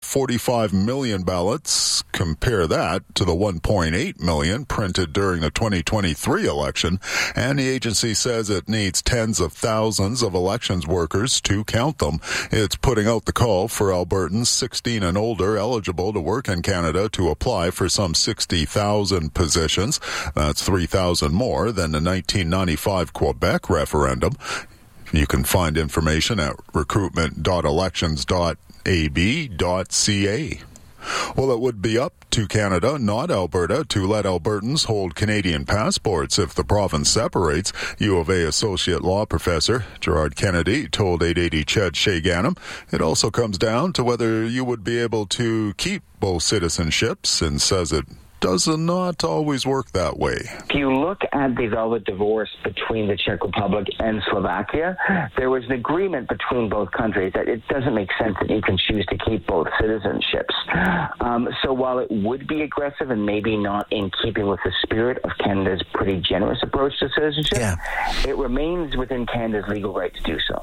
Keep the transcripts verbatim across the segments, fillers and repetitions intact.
forty-five million ballots. Compare that to the one point eight million printed during the twenty twenty-three election. And the agency says it needs tens of thousands of elections workers to count them. It's putting out the call for Albertans sixteen and older eligible to work in Canada to apply for some sixty thousand positions. That's three thousand more than the nineteen ninety-five Quebec referendum. You can find information at recruitment dot elections dot a b dot c a. Well, it would be up to Canada, not Alberta, to let Albertans hold Canadian passports if the province separates. U of A Associate Law Professor Gerard Kennedy told eight eighty C H E D Shay Ganem it also comes down to whether you would be able to keep both citizenships, and says it does not always work that way. If you look at the Velvet divorce between the Czech Republic and Slovakia, there was an agreement between both countries that it doesn't make sense that you can choose to keep both citizenships. Um, so while it would be aggressive and maybe not in keeping with the spirit of Canada's pretty generous approach to citizenship, yeah. it remains within Canada's legal right to do so.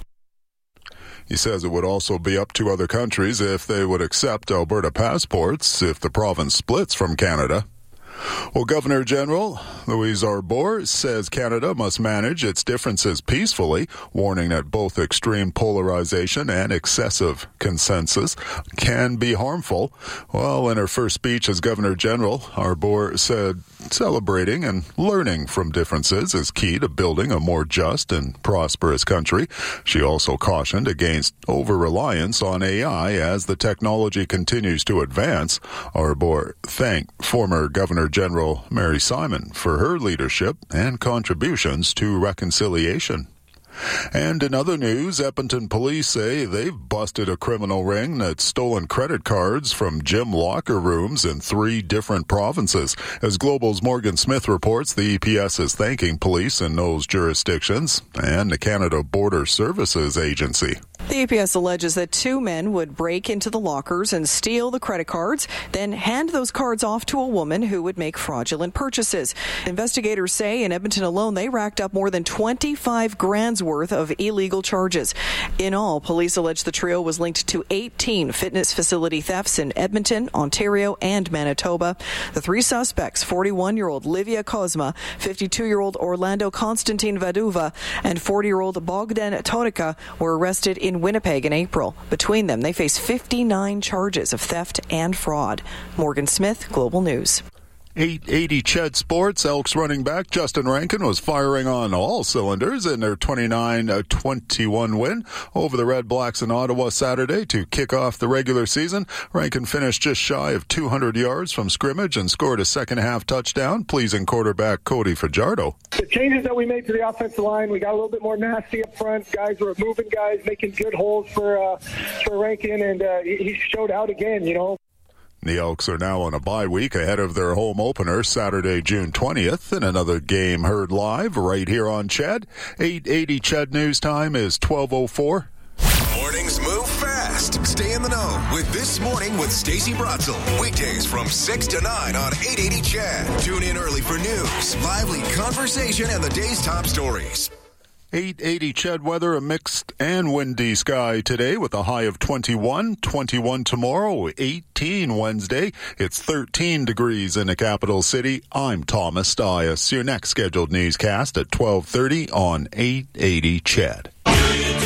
He says it would also be up to other countries if they would accept Alberta passports if the province splits from Canada. Well, Governor General Louise Arbour says Canada must manage its differences peacefully, warning that both extreme polarization and excessive consensus can be harmful. Well, in her first speech as Governor General, Arbour said celebrating and learning from differences is key to building a more just and prosperous country. She also cautioned against over-reliance on A I as the technology continues to advance. Arbour thanked former Governor General Mary Simon for her leadership and contributions to reconciliation. And in other news, Edmonton police say they've busted a criminal ring that's stolen credit cards from gym locker rooms in three different provinces. As Global's Morgan Smith reports, the E P S is thanking police in those jurisdictions and the Canada Border Services Agency. The E P S alleges that two men would break into the lockers and steal the credit cards, then hand those cards off to a woman who would make fraudulent purchases. Investigators say in Edmonton alone, they racked up more than twenty-five grand's worth of illegal charges. In all, police allege the trio was linked to eighteen fitness facility thefts in Edmonton, Ontario, and Manitoba. The three suspects, forty-one-year-old Livia Kozma, fifty-two-year-old Orlando Constantine Vaduva, and forty-year-old Bogdan Tonika, were arrested in Winnipeg in April. Between them, they face fifty-nine charges of theft and fraud. Morgan Smith, Global News. eight eighty C H E D Sports, Elks running back Justin Rankin was firing on all cylinders in their twenty-nine twenty-one win over the Red Blacks in Ottawa Saturday to kick off the regular season. Rankin finished just shy of two hundred yards from scrimmage and scored a second-half touchdown, pleasing quarterback Cody Fajardo. The changes that we made to the offensive line, we got a little bit more nasty up front. Guys were moving guys, making good holes for, uh, for Rankin, and uh, he showed out again, you know. The Elks are now on a bye week ahead of their home opener Saturday, June twentieth, and another game heard live right here on C H E D. eight eighty C H E D News Time is twelve oh four. Mornings move fast. Stay in the know with This Morning with Stacey Bratzel. Weekdays from six to nine on eight eighty C H E D. Tune in early for news, lively conversation, and the day's top stories. eight eighty C H E D weather, a mixed and windy sky today with a high of twenty-one, twenty-one tomorrow, eighteen Wednesday. It's thirteen degrees in the capital city. I'm Thomas Stias. Your next scheduled newscast at twelve thirty on eight eighty C H E D.